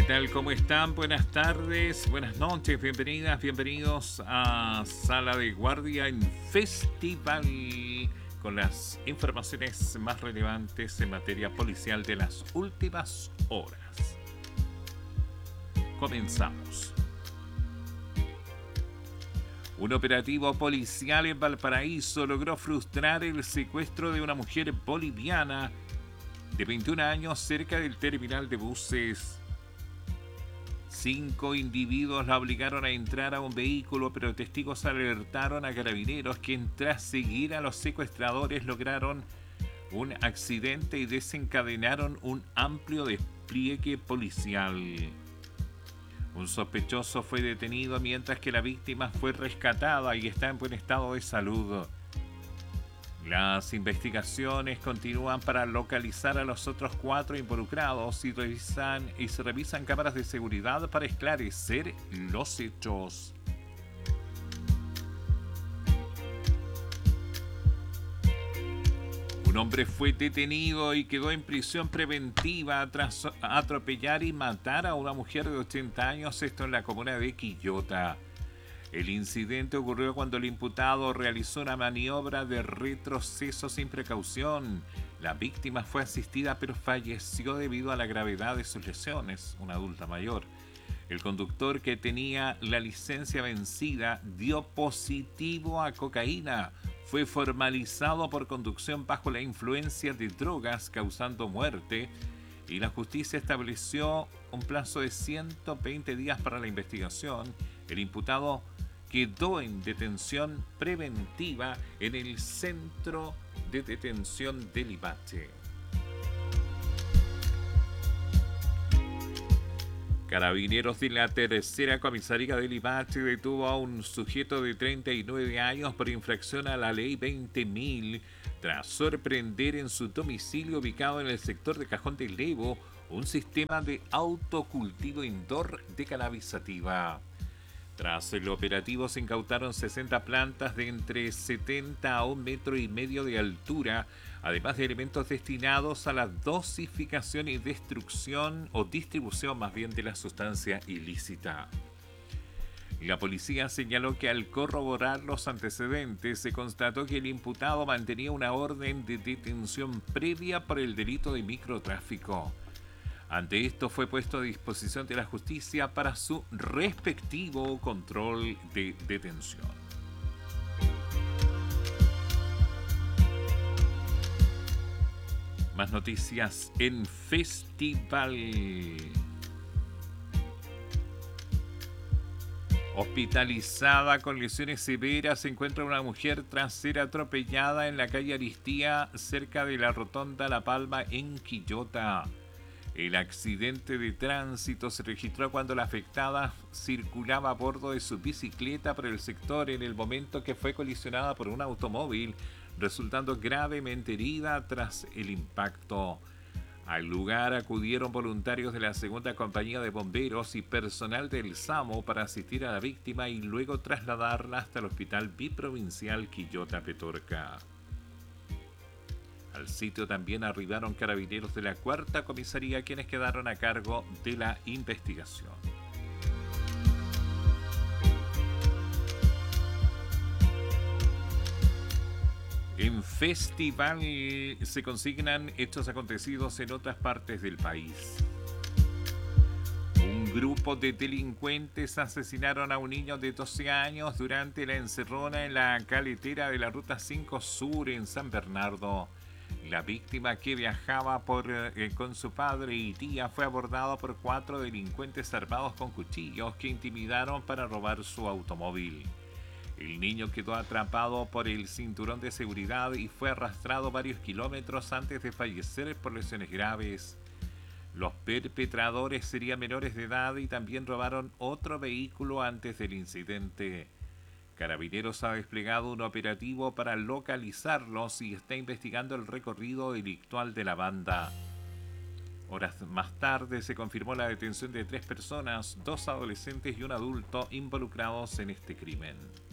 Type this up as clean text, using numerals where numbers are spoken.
tal? ¿Cómo están? Buenas tardes, buenas noches, bienvenidas, bienvenidos a Sala de Guardia en Festival con las informaciones más relevantes en materia policial de las últimas horas. Comenzamos. Un operativo policial en Valparaíso logró frustrar el secuestro de una mujer boliviana de 21 años cerca del terminal de buses. 5 individuos la obligaron a entrar a un vehículo, pero testigos alertaron a carabineros, quien tras seguir a los secuestradores lograron un accidente y desencadenaron un amplio despliegue policial. Un sospechoso fue detenido mientras que la víctima fue rescatada y está en buen estado de salud. Las investigaciones continúan para localizar a los otros 4 involucrados y se revisan cámaras de seguridad para esclarecer los hechos. Un hombre fue detenido y quedó en prisión preventiva tras atropellar y matar a una mujer de 80 años, esto en la comuna de Quillota. El incidente ocurrió cuando el imputado realizó una maniobra de retroceso sin precaución. La víctima fue asistida pero falleció debido a la gravedad de sus lesiones, una adulta mayor. El conductor, que tenía la licencia vencida, dio positivo a cocaína. Fue formalizado por conducción bajo la influencia de drogas causando muerte y la justicia estableció un plazo de 120 días para la investigación. El imputado quedó en detención preventiva en el centro de detención de Limache. Carabineros de la tercera comisaría de Limache detuvo a un sujeto de 39 años por infracción a la ley 20.000 tras sorprender en su domicilio ubicado en el sector de Cajón del Levo un sistema de autocultivo indoor de cannabis sativa. Tras el operativo se incautaron 60 plantas de entre 70 a 1,5 metros de altura, además de elementos destinados a la dosificación y destrucción o distribución más bien de la sustancia ilícita. La policía señaló que al corroborar los antecedentes se constató que el imputado mantenía una orden de detención previa por el delito de microtráfico. Ante esto fue puesto a disposición de la justicia para su respectivo control de detención. Más noticias en Festival. Hospitalizada con lesiones severas se encuentra una mujer tras ser atropellada en la calle Aristía, cerca de la rotonda La Palma en Quillota. El accidente de tránsito se registró cuando la afectada circulaba a bordo de su bicicleta por el sector en el momento que fue colisionada por un automóvil, resultando gravemente herida tras el impacto. Al lugar acudieron voluntarios de la segunda compañía de bomberos y personal del SAMO para asistir a la víctima y luego trasladarla hasta el hospital biprovincial Quillota Petorca. Al sitio también arribaron carabineros de la cuarta comisaría, quienes quedaron a cargo de la investigación. En Festival se consignan hechos acontecidos en otras partes del país. Un grupo de delincuentes asesinaron a un niño de 12 años durante la encerrona en la caletera de la Ruta 5 Sur en San Bernardo. La víctima, que viajaba con su padre y tía, fue abordado por 4 delincuentes armados con cuchillos que intimidaron para robar su automóvil. El niño quedó atrapado por el cinturón de seguridad y fue arrastrado varios kilómetros antes de fallecer por lesiones graves. Los perpetradores serían menores de edad y también robaron otro vehículo antes del incidente. Carabineros ha desplegado un operativo para localizarlos y está investigando el recorrido delictual de la banda. Horas más tarde se confirmó la detención de 3 personas, 2 adolescentes y un adulto involucrados en este crimen.